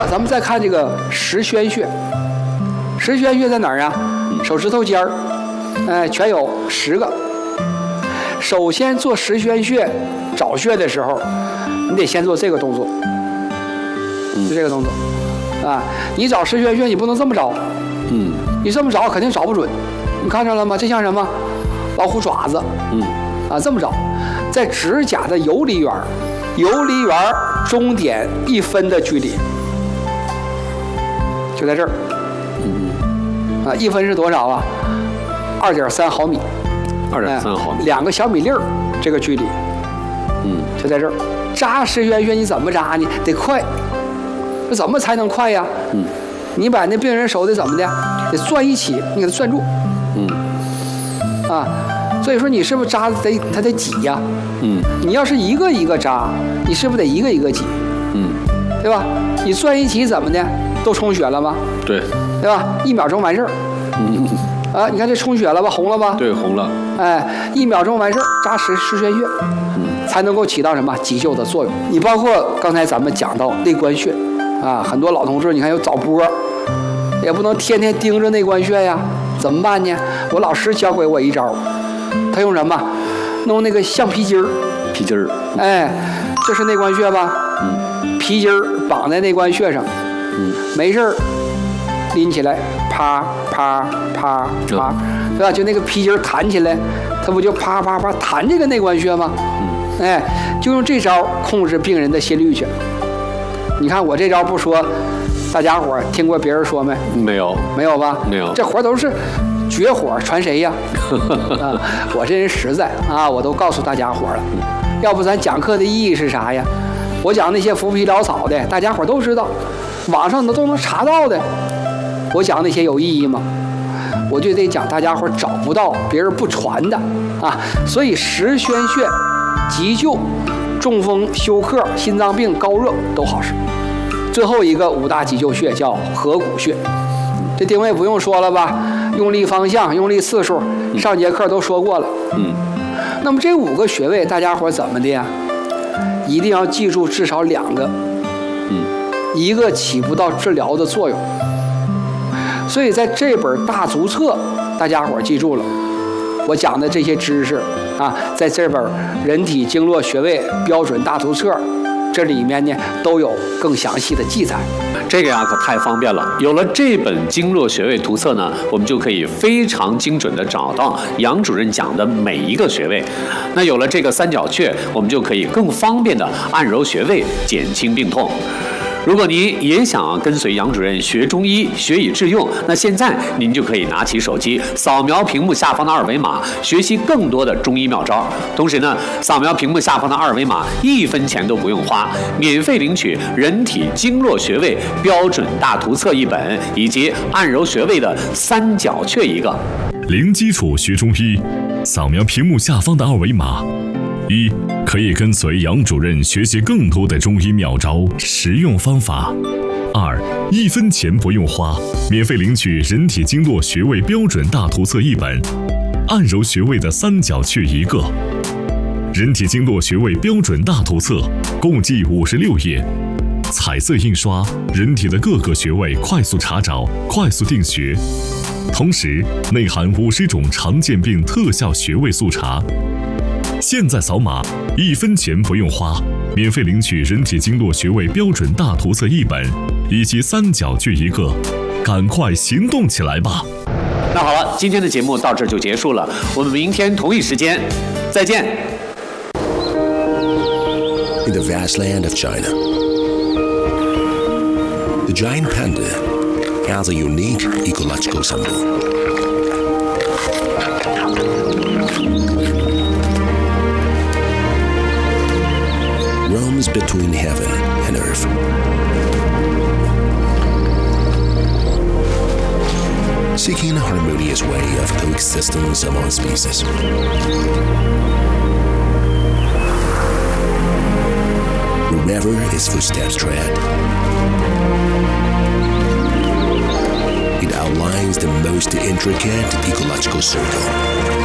咱们再看这个十宣穴，十宣穴在哪儿啊？手指头尖儿，全有10个。首先做十宣穴找穴的时候，你得先做这个动作，就这个动作啊。你找十宣穴，你不能这么找，你这么找肯定找不准。你看着了吗？这像什么？老虎爪子，这么找，在指甲的游离缘，终点1分的距离，就在这儿。1分是多少啊？2.3毫米。 2.3毫米 ，2个小米粒儿，这个距离，就在这儿。扎十宣穴你怎么扎呢？得快，这怎么才能快呀？你把那病人手得怎么的？得攥一起，你给他攥住，所以说你是不是扎它得挤呀？你要是一个一个扎，你是不是得一个一个挤？对吧？你攥一起怎么的？都充血了吗？ 对吧？1秒钟完事儿。你看这充血了吧？红了吧？ 对，红了。 1秒钟完事儿，扎十宣穴，才能够起到什么急救的作用。你包括刚才咱们讲到内关穴，很多老同志，你看有早搏，也不能天天盯着内关穴呀，怎么办呢？我老师教给我一招，他用什么？弄那个橡皮筋儿。 皮筋儿。 这是内关穴吧？皮筋儿绑在内关穴上，没事儿拎起来，啪啪啪啪，对吧？就那个皮筋弹起来，它不就啪啪啪弹这个内关穴吗？就用这招控制病人的心率去。你看我这招不说，大家伙听过别人说没？ 没有吧？ 没有。 这活都是绝活，传谁呀？我这人实在我都告诉大家伙了。要不咱讲课的意义是啥呀？我讲那些浮皮潦草的，大家伙都知道，网上都能查到的。我讲那些有意义吗？我就得讲大家伙找不到，别人不传的所以十宣穴急救、中风、休克、心脏病、高热都好使。最后一个5大急救穴叫合谷穴，这定位不用说了吧？用力方向、用力次数，上节课都说过了。那么这5个穴位，大家伙怎么的呀？一定要记住至少2个，一个起不到治疗的作用。所以在这本大足册，大家伙记住了我讲的这些知识在这本人体经络穴位标准大图册这里面呢都有更详细的记载。 这个呀可太方便了，有了这本经络穴位图册呢，我们就可以非常精准的找到杨主任讲的每一个穴位。那有了这个三角穴，我们就可以更方便的按揉穴位，减轻病痛。如果您也想跟随杨主任学中医，学以致用，那现在您就可以拿起手机，扫描屏幕下方的2维码，学习更多的中医妙招。同时呢，扫描屏幕下方的2维码，1分钱都不用花，免费领取人体经络穴位标准大图册1本，以及按揉穴位的三角穴1个。 零基础学中医，扫描屏幕下方的2维码。1. 可以跟随杨主任学习更多的中医妙招、实用方法。2. 1分钱不用花，免费领取人体经络穴位标准大图册1本，按揉穴位的三角穴1个。人体经络穴位标准大图册共计56页，彩色印刷，人体的各个穴位快速查找、快速定穴，同时内含50种常见病特效穴位速查。现在扫码，1分钱不用花，免费领取人体经络穴位标准大图册1本，以及三角穴1个，赶快行动起来吧！ 那好了，今天的节目到这就结束了，我们明天同一时间再见。 In the vast land of China, the giant panda has a unique ecological symbol. Roams between heaven and earth. Seeking a harmonious way of coexistence among species. Wherever its footsteps tread, it outlines the most intricate ecological circle.